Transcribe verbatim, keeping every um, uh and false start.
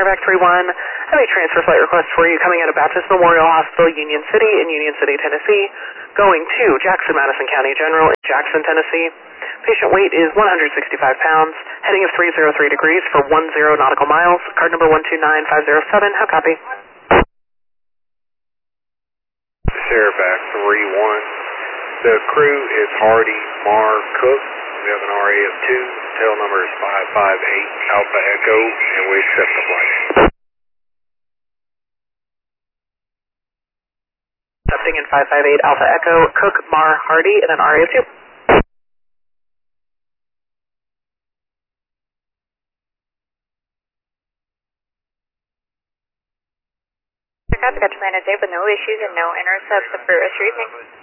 Airback three one. I have a transfer flight request for you coming out of Baptist Memorial Hospital, Union City in Union City, Tennessee, going to Jackson Madison County General in Jackson, Tennessee. Patient weight is one hundred sixty-five pounds, heading of three oh three degrees for ten nautical miles. Card number one two nine five zero seven. How copy? Airback three one. The crew is Hardy, Mar, Cook. We have an R A of two. Tail number is five five eight Alpha Echo, and we accept the flight. Accepting in five five eight Alpha Echo, Cook, Mar, Hardy, and an R A of two. Got to land is safe with no issues and no intercepts for the rest of your evening.